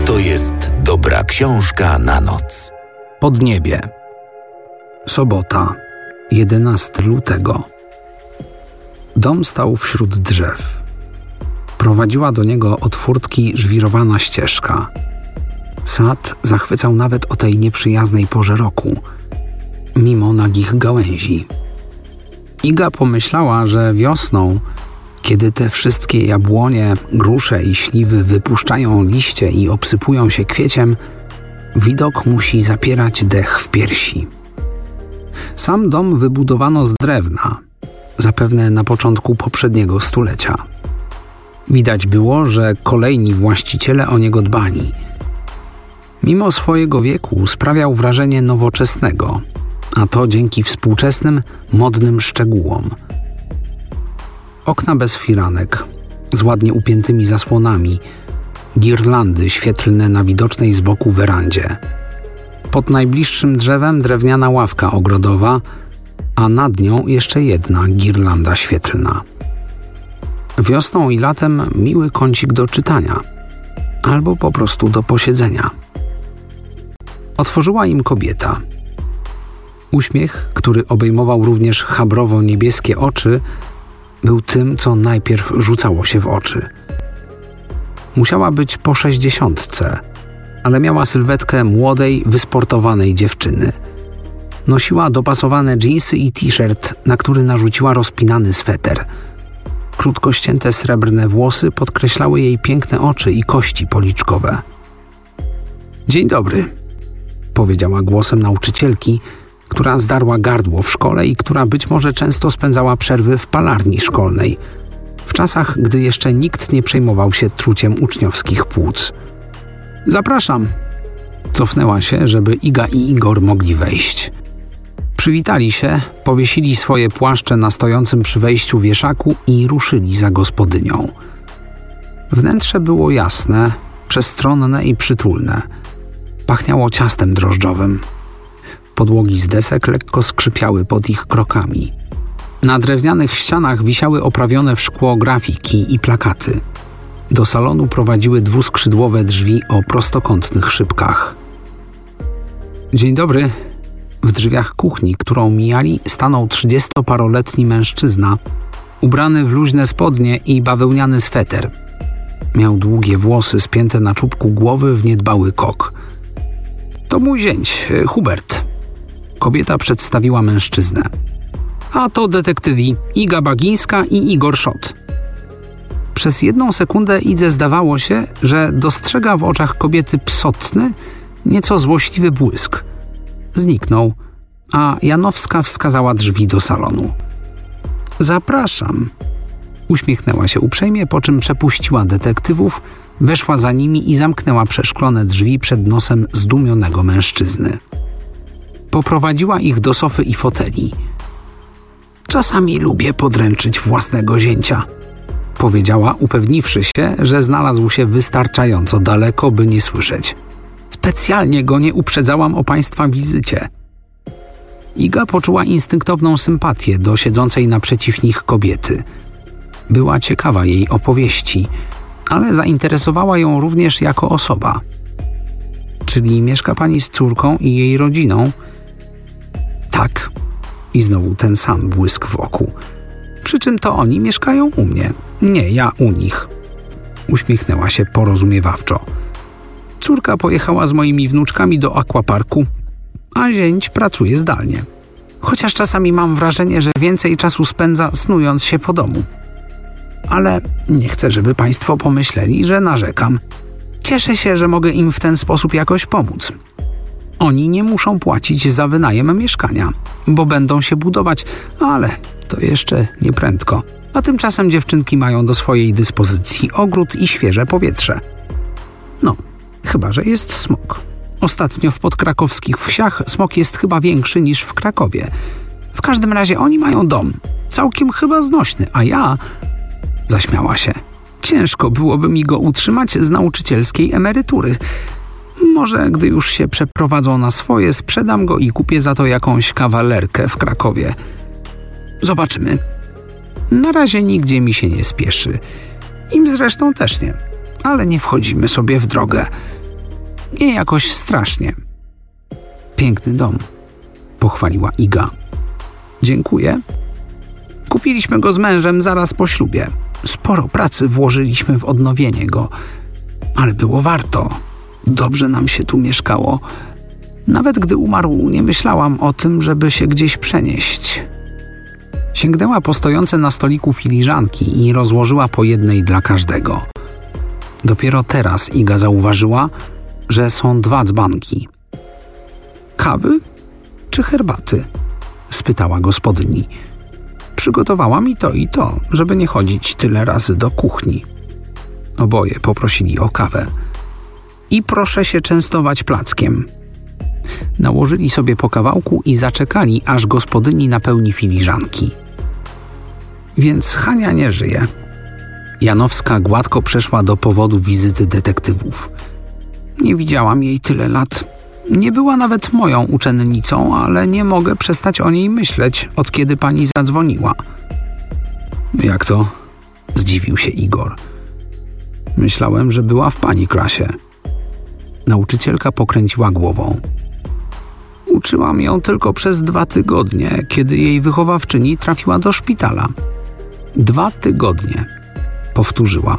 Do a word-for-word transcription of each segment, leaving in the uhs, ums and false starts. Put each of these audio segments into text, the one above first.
To jest dobra książka na noc. Podniebie. Sobota, jedenastego lutego. Dom stał wśród drzew. Prowadziła do niego od furtki żwirowana ścieżka. Sad zachwycał nawet o tej nieprzyjaznej porze roku, mimo nagich gałęzi. Iga pomyślała, że wiosną, kiedy te wszystkie jabłonie, grusze i śliwy wypuszczają liście i obsypują się kwieciem, widok musi zapierać dech w piersi. Sam dom wybudowano z drewna, zapewne na początku poprzedniego stulecia. Widać było, że kolejni właściciele o niego dbali. Mimo swojego wieku sprawiał wrażenie nowoczesnego, a to dzięki współczesnym, modnym szczegółom. Okna bez firanek, z ładnie upiętymi zasłonami, girlandy świetlne na widocznej z boku werandzie. Pod najbliższym drzewem drewniana ławka ogrodowa, a nad nią jeszcze jedna girlanda świetlna. Wiosną i latem miły kącik do czytania, albo po prostu do posiedzenia. Otworzyła im kobieta. Uśmiech, który obejmował również chabrowo-niebieskie oczy, był tym, co najpierw rzucało się w oczy. Musiała być po sześćdziesiątce, ale miała sylwetkę młodej, wysportowanej dziewczyny. Nosiła dopasowane dżinsy i t-shirt, na który narzuciła rozpinany sweter. Krótko ścięte srebrne włosy podkreślały jej piękne oczy i kości policzkowe. „Dzień dobry”, powiedziała głosem nauczycielki, która zdarła gardło w szkole i która być może często spędzała przerwy w palarni szkolnej, w czasach, gdy jeszcze nikt nie przejmował się truciem uczniowskich płuc. „Zapraszam”. Cofnęła się, żeby Iga i Igor mogli wejść. Przywitali się, powiesili swoje płaszcze na stojącym przy wejściu wieszaku i ruszyli za gospodynią. Wnętrze było jasne, przestronne i przytulne. Pachniało ciastem drożdżowym. Podłogi z desek lekko skrzypiały pod ich krokami. Na drewnianych ścianach wisiały oprawione w szkło grafiki i plakaty. Do salonu prowadziły dwuskrzydłowe drzwi o prostokątnych szybkach. „Dzień dobry”. W drzwiach kuchni, którą mijali, stanął trzydziestoparoletni mężczyzna, ubrany w luźne spodnie i bawełniany sweter. Miał długie włosy spięte na czubku głowy w niedbały kok. „To mój zięć, Hubert”. Kobieta przedstawiła mężczyznę. „A to detektywi Iga Bagińska i Igor Szot”. Przez jedną sekundę Idze zdawało się, że dostrzega w oczach kobiety psotny, nieco złośliwy błysk. Zniknął, a Janowska wskazała drzwi do salonu. „Zapraszam”. Uśmiechnęła się uprzejmie, po czym przepuściła detektywów, weszła za nimi i zamknęła przeszklone drzwi przed nosem zdumionego mężczyzny. Poprowadziła ich do sofy i foteli. „Czasami lubię podręczyć własnego zięcia”, powiedziała, upewniwszy się, że znalazł się wystarczająco daleko, by nie słyszeć. „Specjalnie go nie uprzedzałam o państwa wizycie”. Iga poczuła instynktowną sympatię do siedzącej naprzeciw nich kobiety. Była ciekawa jej opowieści, ale zainteresowała ją również jako osoba. „Czyli mieszka pani z córką i jej rodziną?” „Tak”. I znowu ten sam błysk w oku. „Przy czym to oni mieszkają u mnie, nie ja u nich”. Uśmiechnęła się porozumiewawczo. „Córka pojechała z moimi wnuczkami do aquaparku, a zięć pracuje zdalnie. Chociaż czasami mam wrażenie, że więcej czasu spędza snując się po domu. Ale nie chcę, żeby państwo pomyśleli, że narzekam. Cieszę się, że mogę im w ten sposób jakoś pomóc. Oni nie muszą płacić za wynajem mieszkania, bo będą się budować, ale to jeszcze nie prędko. A tymczasem dziewczynki mają do swojej dyspozycji ogród i świeże powietrze. No, chyba że jest smok. Ostatnio w podkrakowskich wsiach smok jest chyba większy niż w Krakowie. W każdym razie oni mają dom, całkiem chyba znośny, a ja...” Zaśmiała się. „Ciężko byłoby mi go utrzymać z nauczycielskiej emerytury. Może gdy już się przeprowadzą na swoje, sprzedam go i kupię za to jakąś kawalerkę w Krakowie. Zobaczymy. Na razie nigdzie mi się nie spieszy. Im zresztą też nie. Ale nie wchodzimy sobie w drogę. Nie jakoś strasznie. Piękny dom, pochwaliła Iga. Dziękuję. Kupiliśmy go z mężem zaraz po ślubie. Sporo pracy włożyliśmy w odnowienie go, ale było warto. Dobrze nam się tu mieszkało. Nawet gdy umarł, nie myślałam o tym, żeby się gdzieś przenieść. Sięgnęła po stojące na stoliku filiżanki i rozłożyła po jednej dla każdego. Dopiero teraz Iga zauważyła, że są dwa dzbanki. Kawy czy herbaty? Spytała gospodyni. Przygotowała mi to i to, żeby nie chodzić tyle razy do kuchni. Oboje poprosili o kawę. I proszę się częstować plackiem. Nałożyli sobie po kawałku i zaczekali, aż gospodyni napełni filiżanki. Więc Hania nie żyje. Janowska gładko przeszła do powodu wizyty detektywów. Nie widziałam jej tyle lat. Nie była nawet moją uczennicą, ale nie mogę przestać o niej myśleć, od kiedy pani zadzwoniła. Jak to? Zdziwił się Igor. Myślałem, że była w pani klasie. Nauczycielka pokręciła głową. Uczyłam ją tylko przez dwa tygodnie, kiedy jej wychowawczyni trafiła do szpitala. Dwa tygodnie, powtórzyła.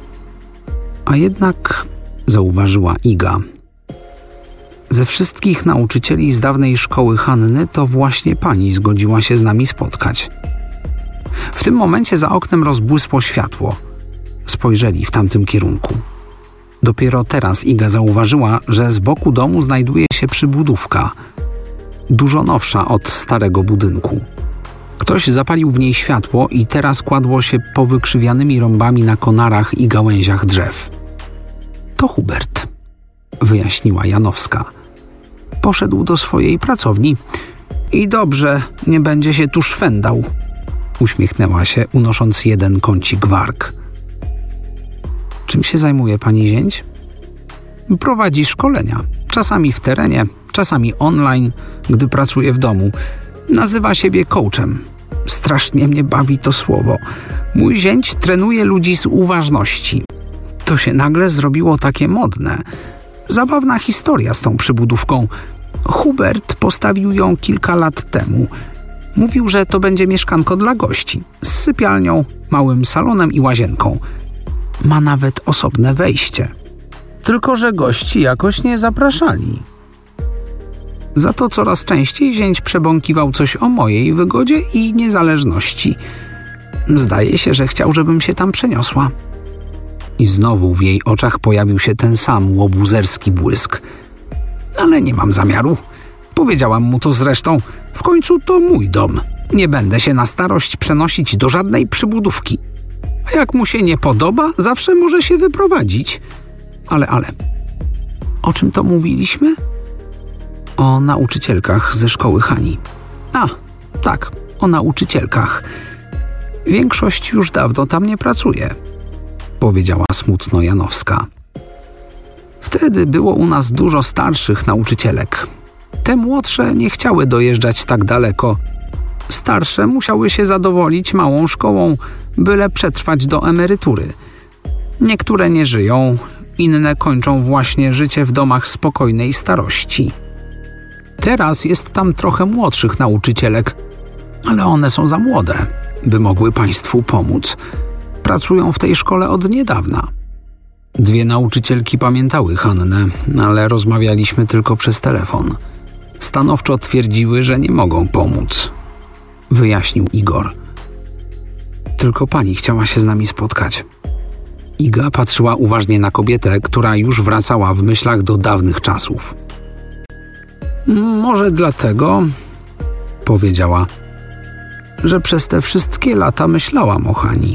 A jednak, zauważyła Iga, ze wszystkich nauczycieli z dawnej szkoły Hanny to właśnie pani zgodziła się z nami spotkać. W tym momencie za oknem rozbłysło światło. Spojrzeli w tamtym kierunku. Dopiero teraz Iga zauważyła, że z boku domu znajduje się przybudówka, dużo nowsza od starego budynku. Ktoś zapalił w niej światło i teraz kładło się powykrzywianymi rąbami na konarach i gałęziach drzew. To Hubert, wyjaśniła Janowska. Poszedł do swojej pracowni i dobrze, nie będzie się tu szwendał. Uśmiechnęła się, unosząc jeden kącik warg. Czym się zajmuje pani zięć? Prowadzi szkolenia. Czasami w terenie, czasami online, gdy pracuje w domu. Nazywa siebie coachem. Strasznie mnie bawi to słowo. Mój zięć trenuje ludzi z uważności. To się nagle zrobiło takie modne. Zabawna historia z tą przybudówką. Hubert postawił ją kilka lat temu. Mówił, że to będzie mieszkanko dla gości. Z sypialnią, małym salonem i łazienką. Ma nawet osobne wejście. Tylko że gości jakoś nie zapraszali. Za to coraz częściej zięć przebąkiwał coś o mojej wygodzie i niezależności. Zdaje się, że chciał, żebym się tam przeniosła. I znowu w jej oczach pojawił się ten sam łobuzerski błysk. Ale nie mam zamiaru. Powiedziałam mu to zresztą. W końcu to mój dom. Nie będę się na starość przenosić do żadnej przybudówki. A jak mu się nie podoba, zawsze może się wyprowadzić. Ale, ale... O czym to mówiliśmy? O nauczycielkach ze szkoły Hani. A, tak, o nauczycielkach. Większość już dawno tam nie pracuje, powiedziała smutno Janowska. Wtedy było u nas dużo starszych nauczycielek. Te młodsze nie chciały dojeżdżać tak daleko. Starsze musiały się zadowolić małą szkołą, byle przetrwać do emerytury. Niektóre nie żyją, inne kończą właśnie życie w domach spokojnej starości. Teraz jest tam trochę młodszych nauczycielek, ale one są za młode, by mogły państwu pomóc. Pracują w tej szkole od niedawna. Dwie nauczycielki pamiętały Hannę, ale rozmawialiśmy tylko przez telefon. Stanowczo twierdziły, że nie mogą pomóc, wyjaśnił Igor. Tylko pani chciała się z nami spotkać. Iga patrzyła uważnie na kobietę, która już wracała w myślach do dawnych czasów. Może dlatego, powiedziała, że przez te wszystkie lata myślałam o Hani.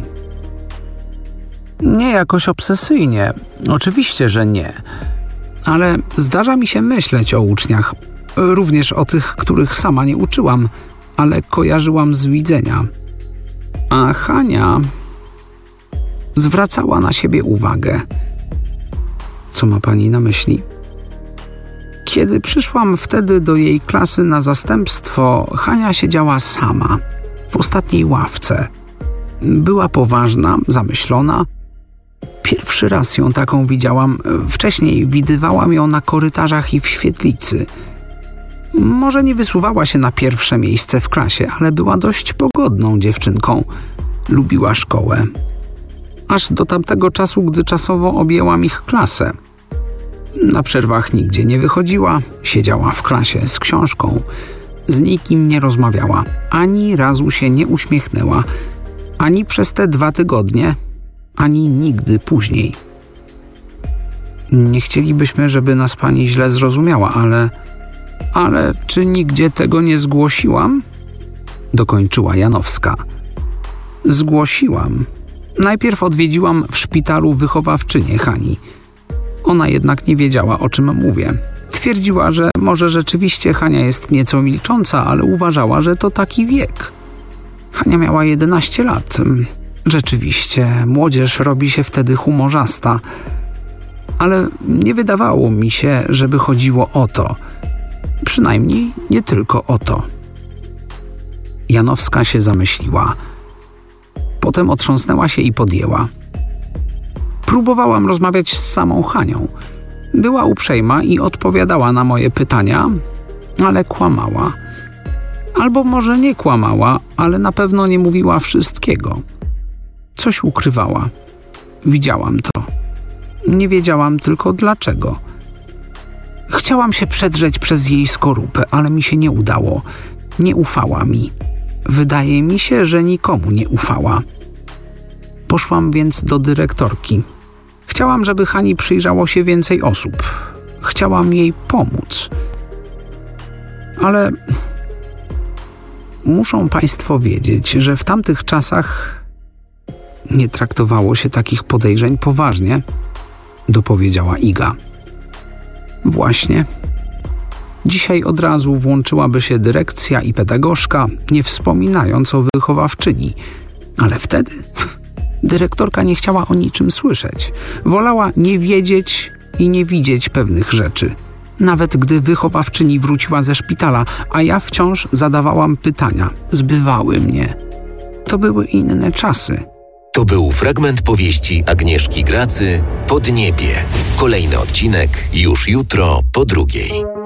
Nie jakoś obsesyjnie, oczywiście, że nie. Ale zdarza mi się myśleć o uczniach, również o tych, których sama nie uczyłam, ale kojarzyłam z widzenia. A Hania zwracała na siebie uwagę. Co ma pani na myśli? Kiedy przyszłam wtedy do jej klasy na zastępstwo, Hania siedziała sama, w ostatniej ławce. Była poważna, zamyślona, Pierwszy raz ją taką widziałam. Wcześniej widywałam ją na korytarzach i w świetlicy. Może nie wysuwała się na pierwsze miejsce w klasie, ale była dość pogodną dziewczynką. Lubiła szkołę. Aż do tamtego czasu, gdy czasowo objęłam ich klasę. Na przerwach nigdzie nie wychodziła, siedziała w klasie z książką. Z nikim nie rozmawiała, ani razu się nie uśmiechnęła, ani przez te dwa tygodnie, ani nigdy później. Nie chcielibyśmy, żeby nas pani źle zrozumiała, ale... Ale czy nigdzie tego nie zgłosiłam? Dokończyła Janowska. Zgłosiłam. Najpierw odwiedziłam w szpitalu wychowawczynię Hani. Ona jednak nie wiedziała, o czym mówię. Twierdziła, że może rzeczywiście Hania jest nieco milcząca, ale uważała, że to taki wiek. Hania miała jedenaście lat. Rzeczywiście, młodzież robi się wtedy humorzasta. Ale nie wydawało mi się, żeby chodziło o to. Przynajmniej nie tylko o to. Janowska się zamyśliła. Potem otrząsnęła się i podjęła. Próbowałam rozmawiać z samą Hanią. Była uprzejma i odpowiadała na moje pytania, ale kłamała. Albo może nie kłamała, ale na pewno nie mówiła wszystkiego. Coś ukrywała. Widziałam to. Nie wiedziałam tylko dlaczego. Chciałam się przedrzeć przez jej skorupę, ale mi się nie udało. Nie ufała mi. Wydaje mi się, że nikomu nie ufała. Poszłam więc do dyrektorki. Chciałam, żeby Hani przyjrzało się więcej osób. Chciałam jej pomóc. Ale muszą państwo wiedzieć, że w tamtych czasach nie traktowało się takich podejrzeń poważnie, dopowiedziała Iga. Właśnie. Dzisiaj od razu włączyłaby się dyrekcja i pedagogzka, nie wspominając o wychowawczyni. Ale wtedy dyrektorka nie chciała o niczym słyszeć. Wolała nie wiedzieć i nie widzieć pewnych rzeczy. Nawet gdy wychowawczyni wróciła ze szpitala, a ja wciąż zadawałam pytania. Zbywały mnie. To były inne czasy. To był fragment powieści Agnieszki Gracy Podniebie. Kolejny odcinek już jutro po drugiej.